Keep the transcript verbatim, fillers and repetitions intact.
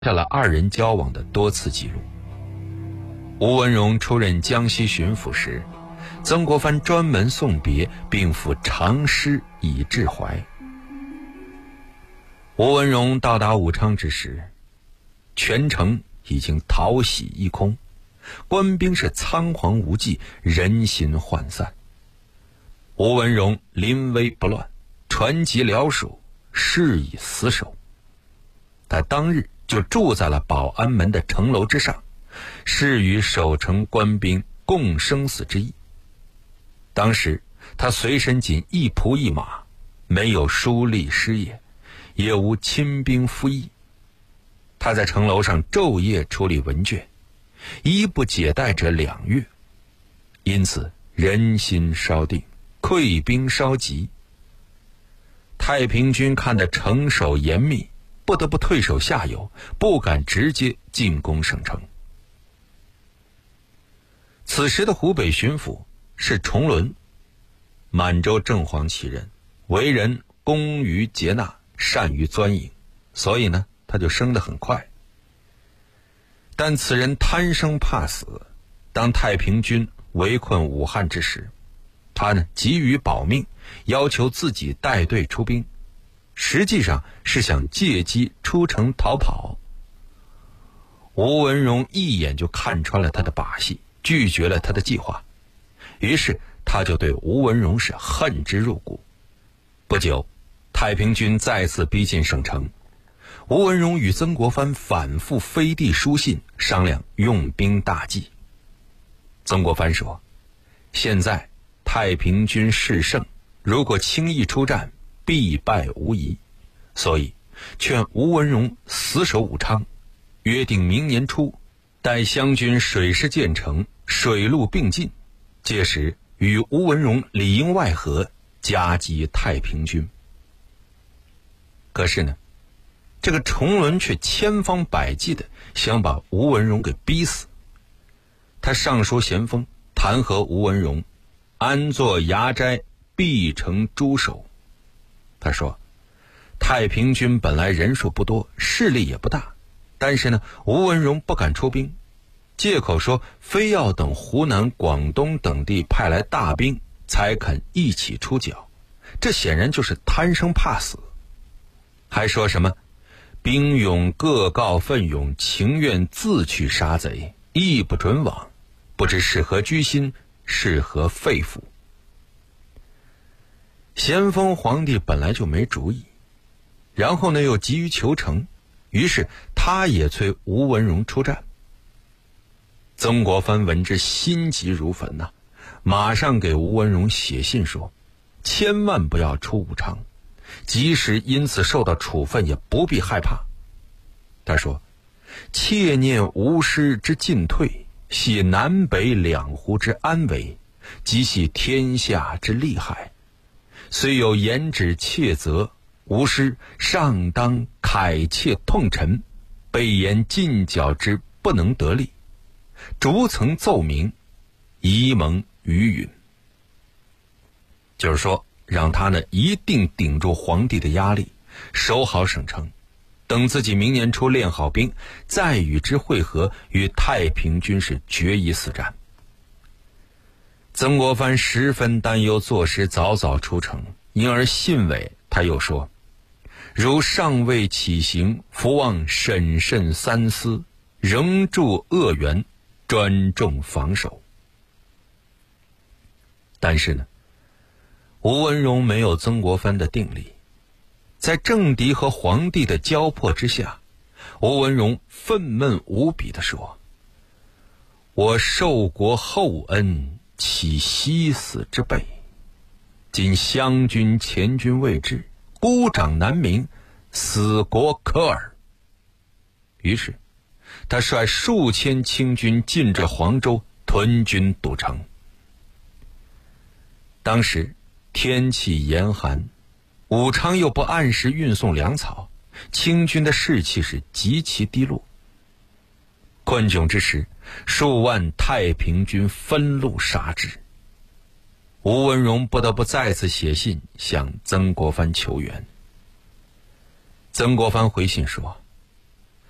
下了二人交往的多次记录。吴文荣出任江西巡抚时，曾国藩专门送别并附长诗以致怀。吴文荣到达武昌之时，全城已经讨喜一空，官兵是仓皇无计，人心涣散。吴文荣临危不乱，传檄辽属，誓以死守。他当日就住在了保安门的城楼之上，誓与守城官兵共生死之意。当时他随身仅一仆一马，没有书吏师爷，也无亲兵服役。他在城楼上昼夜处理文卷，一不解带者两月，因此人心稍定，溃兵稍急。太平军看得城守严密，不得不退守下游，不敢直接进攻省城。此时的湖北巡抚是崇伦，满洲正黄旗人，为人工于节纳，善于钻营，所以呢他就升得很快。但此人贪生怕死，当太平军围困武汉之时，他呢急于保命，要求自己带队出兵，实际上是想借机出城逃跑。吴文荣一眼就看穿了他的把戏，拒绝了他的计划，于是他就对吴文荣是恨之入骨。不久，太平军再次逼近省城，吴文荣与曾国藩反复飞递书信，商量用兵大计。曾国藩说，现在太平军势盛，如果轻易出战，必败无疑，所以劝吴文荣死守武昌，约定明年初待湘军水师建成，水陆并进，届时与吴文荣里应外合，夹击太平军。可是呢，这个崇伦却千方百计的想把吴文荣给逼死。他上书咸丰，弹劾吴文荣安坐牙斋，必成诸守。他说，太平军本来人数不多，势力也不大，但是呢，吴文荣不敢出兵，借口说非要等湖南、广东等地派来大兵才肯一起出剿，这显然就是贪生怕死。还说什么兵勇各告奋勇，情愿自去杀贼，亦不准往，不知是何居心，是何肺腑。咸丰皇帝本来就没主意，然后呢又急于求成，于是他也催吴文荣出战。曾国藩闻之心急如焚呐、啊，马上给吴文荣写信说，千万不要出武昌，即使因此受到处分，也不必害怕。他说，切念吴师之进退，系南北两湖之安危，即系天下之利害。虽有言指切责，吴师尚当慨切痛陈，备言进剿之不能得力，逐层奏明，宜蒙余允。就是说，让他呢一定顶住皇帝的压力，守好省城，等自己明年初练好兵，再与之会合，与太平军是决一死战。曾国藩十分担忧作师早早出城，因而信尾他又说，如尚未起行，伏望审慎三思，仍驻鄂源，专重防守。但是呢，吴文荣没有曾国藩的定力，在政敌和皇帝的交迫之下，吴文荣愤懑无比地说，我受国厚恩，岂惜死之辈？今湘军前军未至，孤掌难鸣，死国可耳。于是他率数千清军进至黄州，屯军堵城。当时天气严寒，武昌又不按时运送粮草，清军的士气是极其低落。困窘之时，数万太平军分路杀至。吴文荣不得不再次写信向曾国藩求援。曾国藩回信说，